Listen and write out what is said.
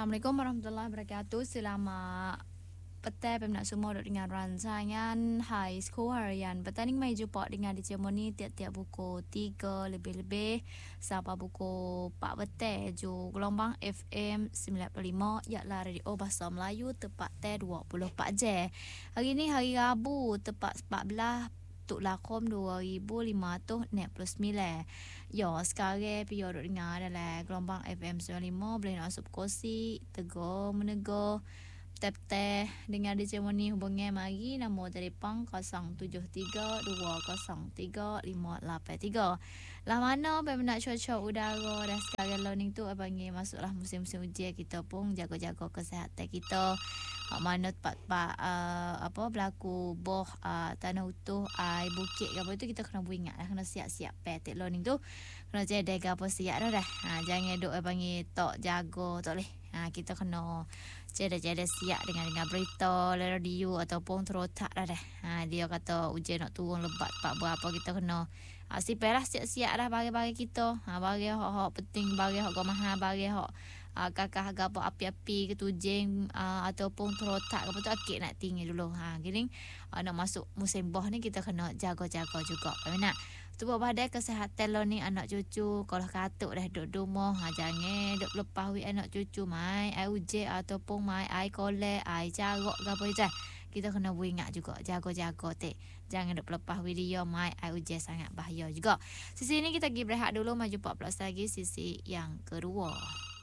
Assalamualaikum warahmatullahi wabarakatuh. Selamat petang peminat semua duduk dengan rancangan High School Harian. Petang ni mai jumpa dengan DJ Moni tiap-tiap pukul 3 lebih-lebih sampai pukul 4 petang ju gelombang FM 95 yaklah radio bahasa Melayu tepat 24 jam. Hari ni hari Rabu tepat 14 Tuk Lakom 2569. Yo, sekarang piyo duk dengar dalam gelombang FM 95 boleh nak masuk kursi, tegur, menegur. Tep-tep dengar DJ Moni hubungi mari nombor telefon 073-203-583. Lah mana peminat cuaca udara dah sekarang learning tu panggil masuklah musim-musim ujian, kita pun jaga-jaga kesihatan kita. Mana tempat berlaku boh tanah utuh air bukit ke apa tu kita kena ingat dah, kena siap-siap petik learning tu kena jadi gapo siap dah. Jangan duk panggil tok jago tak leh. Kita kena jadi siap dengan berita radio ataupun terotak dah. Dia kata hujan nak turun lebat pak berapa, kita kena siaplah siap-siap dah bagi kita. Bagi hak penting, bagi hak mahal, bagi hak kakak gapo api-api ke tujeng ataupun terotak apa tu akik nak tinggi dulu. Gini nak masuk musim boh ni kita kena jaga-jaga juga. Nak tubuh badan kesihatan lo ni anak cucu kalau katuk dah duduk rumah, jangan duk lepas wi anak cucu mai air hujan ataupun mai air kolek, air carok gapo je. Kita kena ingat juga jaga-jaga jangan duk lepas wi dia mai air hujan sangat bahaya juga. Sisi ni kita pergi berehat dulu, maju 14 lagi sisi yang kedua.